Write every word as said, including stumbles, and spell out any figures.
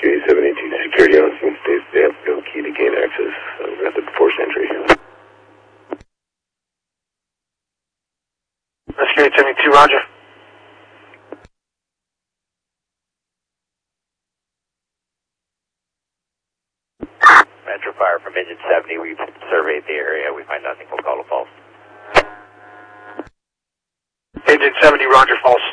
Rescue eight seven eight two, security on scene states they have no key to gain access. Uh, method forced entry. Rescue eight seven two, roger. Metro Fire from Engine seventy, we've surveyed the area, we find nothing, we'll call a false. Engine seventy, roger, false.